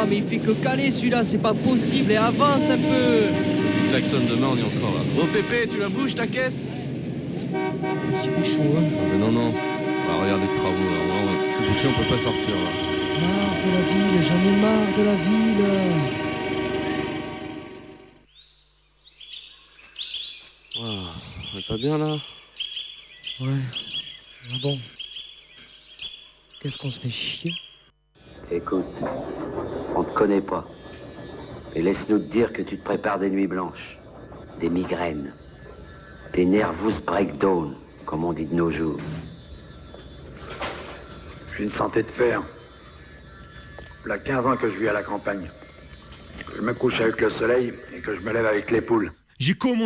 là, mais il fait que caler celui-là, c'est pas possible, et avance un peu. Je klaxonne demain, on est encore là. Oh Pépé, tu la bouges ta caisse? Il fait chaud, hein. Ah, mais non. Ah, regarde les travaux là, c'est bouché, on peut pas sortir là. Marre de la ville, j'en ai marre de la ville. On est pas bien là? Ouais. Ah bon. Qu'est-ce qu'on se fait chier? Écoute, on te connaît pas. Et laisse-nous te dire que tu te prépares des nuits blanches, des migraines, des nervous breakdown, comme on dit de nos jours. J'ai une santé de fer. Voilà 15 ans que je vis à la campagne. Que je me couche avec le soleil et que je me lève avec les poules. J'ai commencé